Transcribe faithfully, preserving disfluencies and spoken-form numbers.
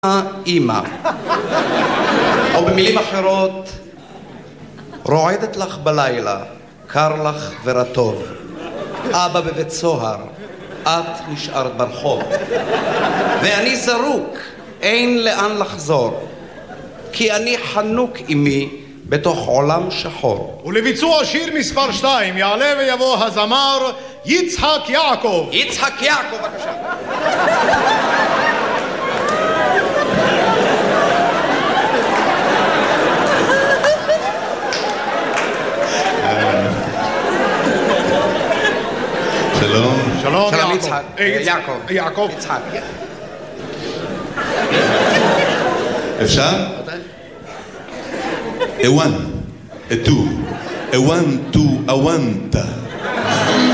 אמא, או במילים אחרות, רועדת לך בלילה, קר לך ורטוב, אבא בבית סוהר, את נשארת ברחוב, ואני זרוק, אין לאן לחזור, כי אני חנוק עמי בתוך עולם שחור. ולביצוע שיר מספר שתיים יעלה ויבוא הזמר יצחק יעקב. יצחק יעקב, בבקשה. שלום. שלום שלום יעקב. יצחק. יעקב. יעקב. יצחק. אפשר? A one, a two, a one, two, a one, ta.